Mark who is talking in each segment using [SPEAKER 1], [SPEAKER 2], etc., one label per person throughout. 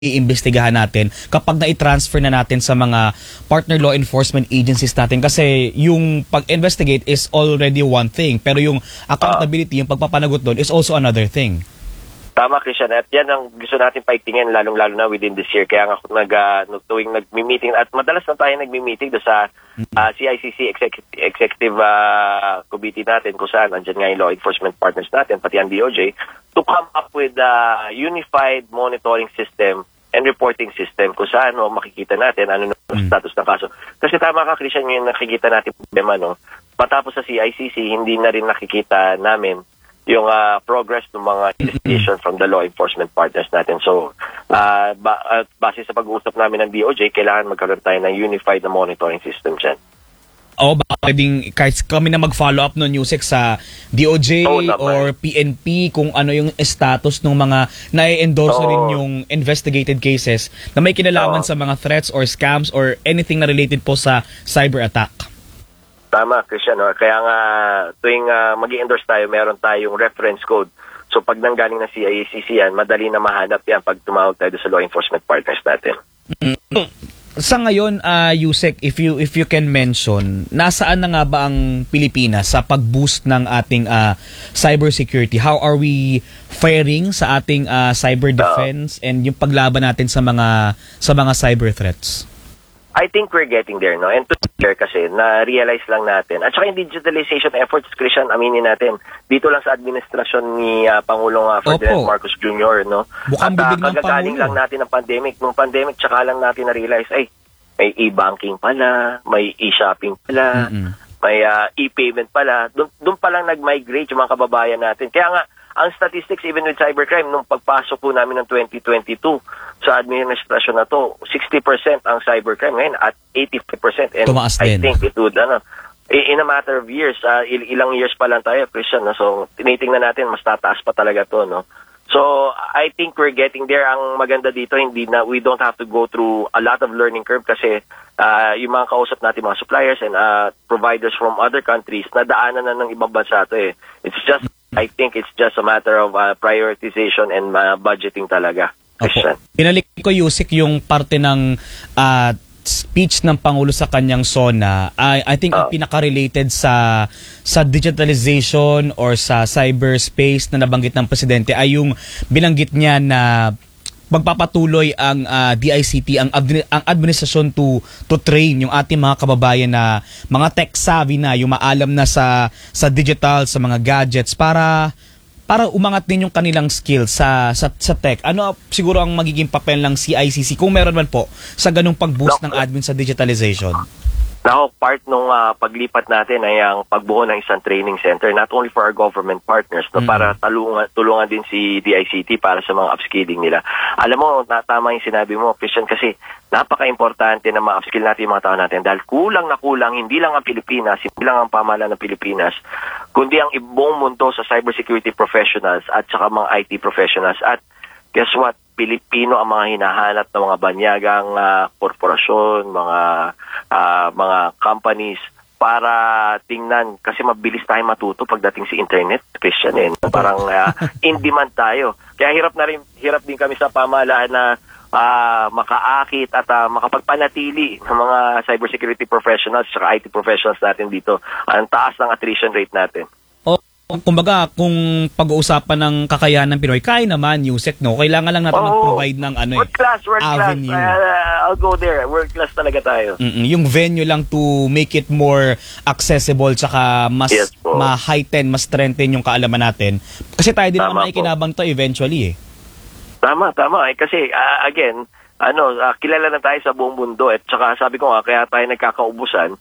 [SPEAKER 1] iimbestigahan natin kapag na-transfer na natin sa mga partner law enforcement agencies natin, kasi yung pag-investigate is already one thing, pero yung accountability, yung pagpapanagot doon is also another thing.
[SPEAKER 2] Tama, Christian. At yan ang gusto natin paigtingin, lalong-lalo na within this year. Kaya nga tuwing nagmi-meeting, at madalas na tayo nagmi-meeting sa CICC Executive Committee natin, kung saan andyan nga yung law enforcement partners natin, pati ang DOJ, to come up with a unified monitoring system and reporting system, kung saan makikita natin ano yung status ng kaso. Kasi tama ka, Christian, yung nakikita natin problema, patapos sa CICC, hindi na rin nakikita namin yung progress ng mga investigation from the law enforcement partners natin. So, base sa pag-uusap namin ng DOJ, kailangan magkaroon tayo ng unified na monitoring system dyan.
[SPEAKER 1] Baka pwedeng kahit kami na mag-follow up ng Yusek sa DOJ or PNP kung ano yung status ng mga na-endorse rin yung investigated cases na may kinalaman sa mga threats or scams or anything na related po sa cyber attack.
[SPEAKER 2] Tama, Christian. Kaya nga, tuwing mag-i-endorse tayo, meron tayong reference code. So, pag nanggaling na CICC yan, madali na mahanap yan pag tumawag tayo sa law enforcement partners natin.
[SPEAKER 1] Sa ngayon, Yusek, if you can mention, nasaan na nga ba ang Pilipinas sa pag-boost ng ating cybersecurity? How are we faring sa ating cyber defense and yung paglaban natin sa mga cyber threats?
[SPEAKER 2] I think we're getting there, no? And to be clear kasi, na-realize lang natin. At saka yung digitalization efforts, Christian, aminin natin, dito lang sa administrasyon ni Pangulong Ferdinand Marcos Jr., no?
[SPEAKER 1] Bukang bibig ng
[SPEAKER 2] kagagaling lang natin ng pandemic. Nung pandemic, tsaka lang natin na-realize, may e-banking pala, may e-shopping pala, may e-payment pala. Doon pa lang nag-migrate yung mga kababayan natin. Kaya nga, ang statistics even with cybercrime, nung pagpasok po namin ng 2022 sa administrasyon na to, 60% ang cybercrime ngayon at 85%. And
[SPEAKER 1] tumaas
[SPEAKER 2] I
[SPEAKER 1] din.
[SPEAKER 2] think it would, in a matter of years, ilang years pa lang tayo, Christian, so tinitingnan natin, mas tataas pa talaga to, no? So, I think we're getting there. Ang maganda dito, we don't have to go through a lot of learning curve kasi yung mga kausap natin, mga suppliers and providers from other countries, nadaanan na ng ibang bansa to eh. I think it's just a matter of prioritization and budgeting talaga, Christian.
[SPEAKER 1] Pinalik ko, Yusek, yung parte ng speech ng Pangulo sa kanyang SONA. I think ang pinaka-related sa digitalization or sa cyberspace na nabanggit ng Presidente ay yung binanggit niya na magpapatuloy ang DICT, ang administrasyon to train yung ating mga kababayan na mga tech savvy na, yung maalam na sa digital, sa mga gadgets para umangat din yung kanilang skills sa tech. Ano siguro ang magiging papel ng CICC kung meron man po sa ganung pag-boost ng admin sa digitalization?
[SPEAKER 2] Now, part nung paglipat natin ay ang pagbuo ng isang training center, not only for our government partners, no, para tulungan din si DICT para sa mga upskilling nila. Alam mo, tama yung sinabi mo, Christian, kasi napaka-importante na ma-upskill natin yung mga tao natin dahil kulang na kulang, hindi lang ang Pilipinas, hindi lang ang pamahalaan ng Pilipinas, kundi ang buong mundo sa cybersecurity professionals at saka mga IT professionals. At guess what? Pilipino ang mga hinahanap ng mga banyagang korporasyon, mga companies para tingnan kasi mabilis tayo matuto pagdating sa internet, Christian, parang in demand tayo. Kaya hirap din kami sa pamahalaan na makaakit at makapagpanatili ng mga cybersecurity professionals at IT professionals natin dito. Ang taas ng attrition rate natin.
[SPEAKER 1] Kumbaga, kung pag-uusapan ng kakayahan ng Pinoy, kaya naman, Yusek, no? Kailangan lang natin mag-provide ng
[SPEAKER 2] world class.
[SPEAKER 1] avenue.
[SPEAKER 2] I'll go there. World class talaga tayo.
[SPEAKER 1] Yung venue lang to make it more accessible tsaka mas ma-heighten, mas strengthen yung kaalaman natin. Kasi tayo din naman ikinabang to eventually eh.
[SPEAKER 2] Tama. Kasi, again, kilala na tayo sa buong mundo at saka sabi ko nga, kaya tayo nagkakaubusan,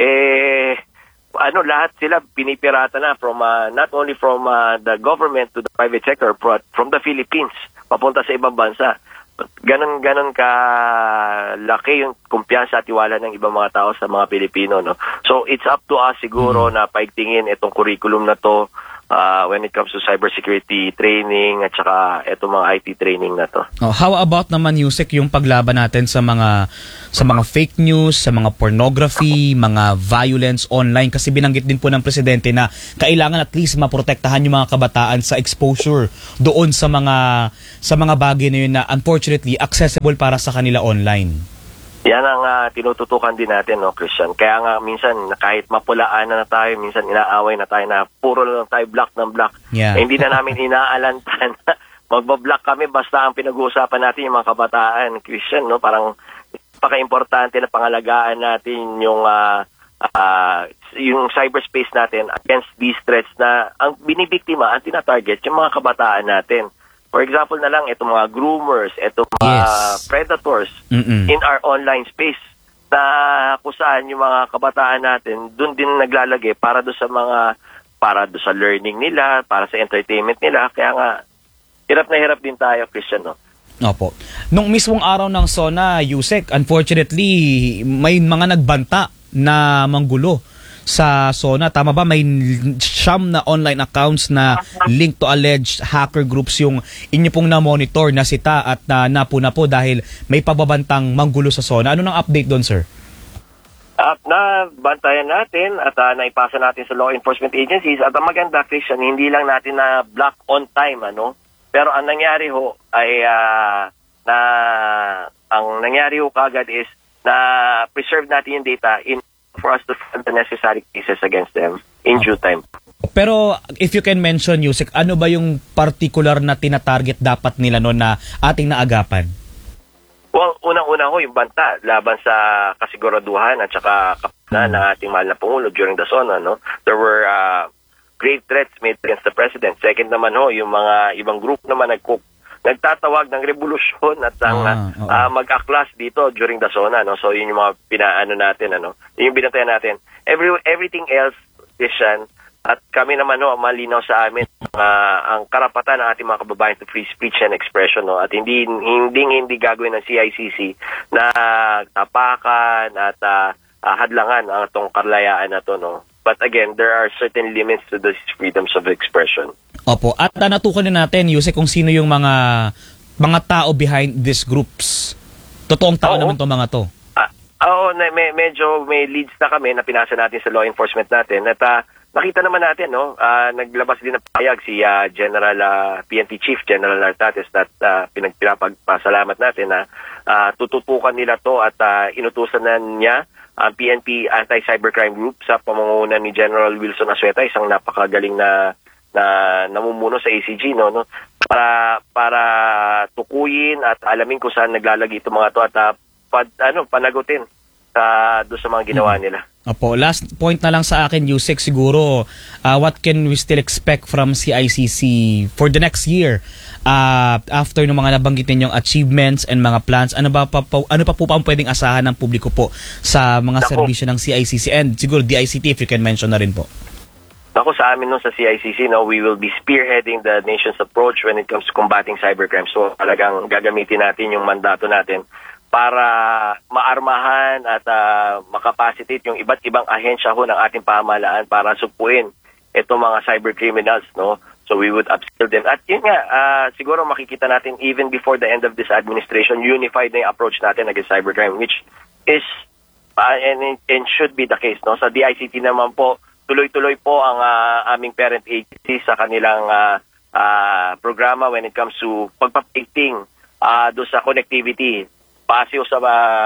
[SPEAKER 2] lahat sila pinipirata na from not only from the government to the private sector, but from the Philippines papunta sa ibang bansa. Ganon ka laki yung kumpiyansa at tiwala ng ibang mga tao sa mga Pilipino, no. So it's up to us siguro na paigtingin itong curriculum na to when it comes to cybersecurity training at saka itong mga IT training na to.
[SPEAKER 1] How about naman, Yusek, yung paglaban natin sa mga fake news, sa mga pornography, mga violence online? Kasi binanggit din po ng presidente na kailangan at least maprotektahan yung mga kabataan sa exposure doon sa mga bagay na yun na unfortunately accessible para sa kanila online.
[SPEAKER 2] Yan ang tinututukan din natin, no, Christian. Kaya nga minsan kahit mapulaan na tayo, minsan inaaway na tayo na puro lang tayo block ng block.
[SPEAKER 1] Yeah.
[SPEAKER 2] Hindi na namin inaalantan na magbablock kami basta ang pinag-uusapan natin yung mga kabataan, Christian, no? Parang napaka-importante na pangalagaan natin yung cyberspace natin against these threats na ang binibiktima, ang tinatarget, yung mga kabataan natin. For example na lang, itong mga groomers, itong mga predators in our online space na kung saan yung mga kabataan natin doon din naglalagay para doon sa learning nila, para sa entertainment nila. Kaya nga, hirap na hirap din tayo, Christian, no?
[SPEAKER 1] Opo. Nung mismong araw ng SONA, Yusek, unfortunately, may mga nagbanta na manggulo sa SONA. Tama ba? May siyam na online accounts na link to alleged hacker groups yung inyo pong na-monitor, nasita at napuna po dahil may pababantang manggulo sa SONA. Ano nang update doon, sir?
[SPEAKER 2] Nabantayan natin at naipasa natin sa law enforcement agencies at ang maganda, Christian, hindi lang natin na block on time, ano? Pero ang nangyari ho ay ang nangyari ho kagad is na preserve natin yung data for us to find the necessary cases against them in due time.
[SPEAKER 1] Pero if you can mention, Yusek, ano ba yung particular na tinatarget dapat nila no na ating naagapan?
[SPEAKER 2] Well, unang-una ho yung banta laban sa kasiguraduhan at saka kapakanan ng ating mahal na Pangulo during the SONA, no? There were grave threats made against the President. Second naman ho, yung mga ibang group naman nagtatawag ng revolusyon at mag-aklas dito during the SONA, no? So yun yung mga pinaano natin, ano? Yun yung binantayan natin. Everything else, Christian, at kami naman, no, malinaw sa amin ang karapatan ng ating mga kababayan to free speech and expression, no? At hindi gagawin ng CICC na tapakan at hadlangan ang itong kalayaan na to, no? But again, there are certain limits to these freedoms of expression.
[SPEAKER 1] Opo. At natukan din natin, Yusek, kung sino yung mga tao behind these groups. Totoong tao naman itong mga to.
[SPEAKER 2] Medyo may leads na kami na pinasa natin sa law enforcement natin. At nakita naman natin, no, naglabas din ng payag si PNP Chief General Nartates at pinapagpasalamat natin na tututukan nila to at inutusan na niya ang PNP Anti-Cybercrime Group sa pamumuno ni General Wilson Asueta, isang napakagaling na namumuno sa ACG, no, para tukuyin at alamin kung saan naglalagay itong mga to at panagutin doon sa mga ginawa nila.
[SPEAKER 1] Opo, last point na lang sa akin, Yusek, siguro what can we still expect from CICC for the next year after ng mga nabanggit ninyong achievements and mga plans? Ano pa po ang pwedeng asahan ng publiko po sa mga serbisyo ng CICC and siguro DICT, if you can mention na rin po?
[SPEAKER 2] Ako sa amin sa CICC, no, we will be spearheading the nation's approach when it comes to combating cybercrime. So talagang gagamitin natin yung mandato natin para maarmahan at makapacitate yung iba't ibang ahensya ho ng ating pamahalaan para supuin itong mga cybercriminals, no? So we would upskill them. At yun nga, siguro makikita natin even before the end of this administration, unified na yung approach natin against cybercrime, which is and should be the case, no? Sa DICT naman po, tuloy-tuloy po ang aming parent agency sa kanilang programa when it comes to pagpapating doon sa connectivity. Pasiyo sa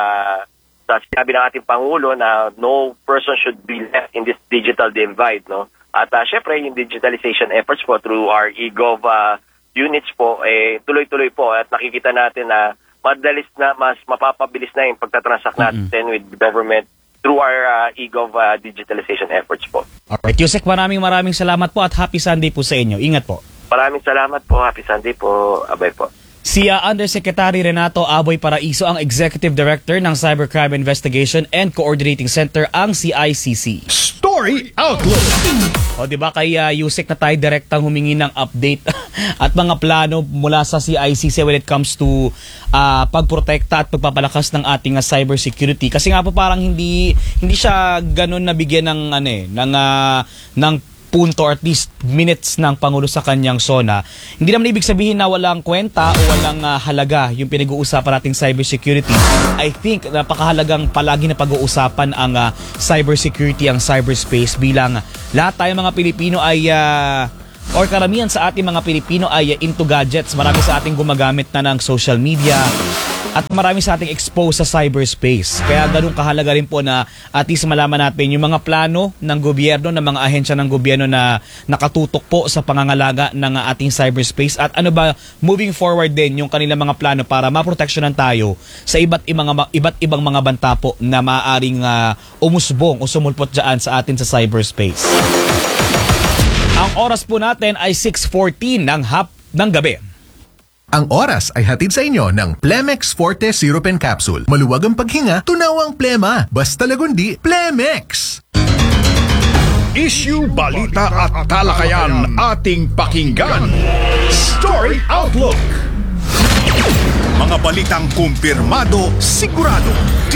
[SPEAKER 2] sinabi ng ating Pangulo na no person should be left in this digital divide, no? At syempre, yung digitalization efforts po through our eGov units po, tuloy-tuloy po at nakikita natin na mas mapapabilis na yung pagtatransact natin with government through our eGov digitalization efforts po.
[SPEAKER 1] Alright, Yusek, maraming salamat po at happy Sunday po sa inyo. Ingat po.
[SPEAKER 2] Maraming salamat po. Happy Sunday po. Abay po.
[SPEAKER 1] Si Undersecretary Renato Aboy Paraiso ang Executive Director ng Cybercrime Investigation and Coordinating Center, ang CICC.
[SPEAKER 3] Story Outlook.
[SPEAKER 1] O diba kay Yusek na tayo direktang humingi ng update at mga plano mula sa CICC when it comes to pagprotekta at pagpapalakas ng ating cybersecurity. Kasi nga po parang hindi siya ganun nabigyan ng punto or at least minutes ng Pangulo sa kanyang SONA, hindi naman ibig sabihin na walang kwenta o walang halaga yung pinag-uusapan nating cybersecurity. I think napakahalagang palagi na pag-uusapan ang cybersecurity, ang cyberspace, bilang lahat tayo mga Pilipino ay or karamihan sa ating mga Pilipino ay into gadgets. Marami sa ating gumagamit na ng social media at marami sa ating exposed sa cyberspace. Kaya ganun kahalaga rin po na at least malaman natin yung mga plano ng gobyerno, ng mga ahensya ng gobyerno na nakatutok po sa pangangalaga ng ating cyberspace, at ano ba moving forward din yung kanilang mga plano para maproteksyonan tayo sa iba't ibang mga banta po na maaaring umusbong o sumulpot dyan sa atin sa cyberspace. Ang oras po natin ay 6:14 ng gabi.
[SPEAKER 3] Ang oras ay hatid sa inyo ng Plemex Forte Syrup and Capsule. Maluwag ang paghinga, tunaw ang plema. Basta lagundi, Plemex!
[SPEAKER 4] Issue, balita at talakayan ating pakinggan. Story Outlook. Mga balitang kumpirmado, sigurado.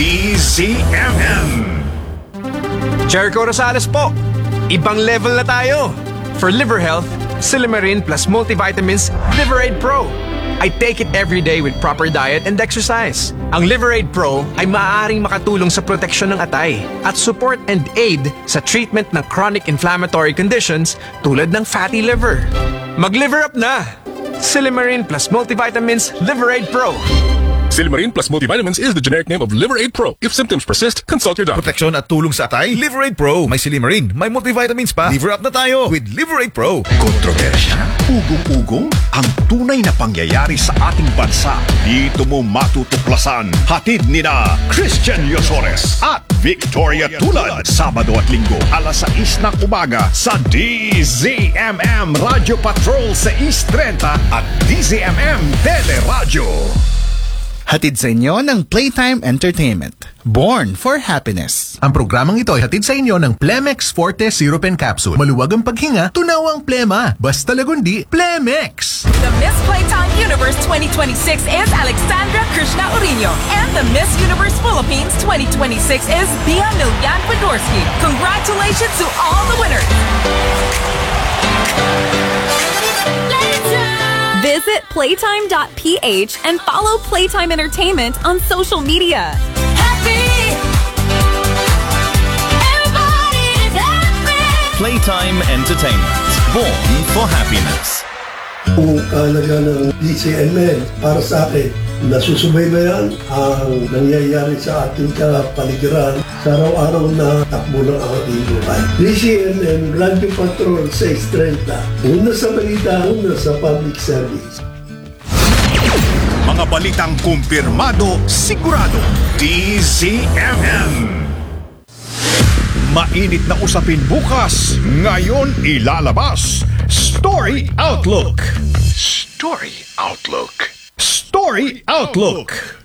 [SPEAKER 4] DZMM.
[SPEAKER 5] Jericho Rosales po. Ibang level na tayo. For liver health, Silymarin plus multivitamins Liverade Pro. I take it every day with proper diet and exercise. Ang Liverade Pro ay maaaring makatulong sa proteksyon ng atay at support and aid sa treatment ng chronic inflammatory conditions tulad ng fatty liver. Mag-liver up na! Silymarin plus multivitamins Liverade Pro.
[SPEAKER 6] Silymarin plus multivitamins is the generic name of Liverade Pro. If symptoms persist, consult your doctor.
[SPEAKER 3] Proteksyon at tulong sa atay, Liverade Pro. May Silymarin, may multivitamins pa. Liver up na tayo with Liverade Pro.
[SPEAKER 4] Kontrobersya, ugong-ugong, ang tunay na pangyayari sa ating bansa. Dito mo matutuklasan. Hatid nina Christian Yosores at Victoria Tulad. Sabado at Linggo, alas 6 ng umaga sa DZMM Radio Patrol sa East 30 at DZMM Teleradio.
[SPEAKER 7] Hatid sa inyo ng Playtime Entertainment. Born for Happiness.
[SPEAKER 3] Ang programang ito ay hatid sa inyo ng Plemex Forte Syrup and Capsule. Maluwag ang paghinga, tunaw ang plema. Basta lagundi, Plemex!
[SPEAKER 8] The Miss Playtime Universe 2026 is Alexandra Krishna Urino, and the Miss Universe Philippines 2026 is Bia Milyan Podorski. Congratulations to all the winners!
[SPEAKER 9] Visit playtime.ph and follow Playtime Entertainment on social media.
[SPEAKER 10] Playtime Entertainment. Born for happiness.
[SPEAKER 11] Kung kahalaga ng DZMM para sa akin, nasusubaybayan ang nangyayari sa ating kapaligiran sa araw-araw na takbo ng ating buhay. DZMM Radio Patrol 630. Una sa balita, una sa public service.
[SPEAKER 4] Mga balitang kumpirmado, sigurado. DZMM. Mainit na usapin bukas, ngayon ilalabas. Story Outlook. Story Outlook. Story Outlook.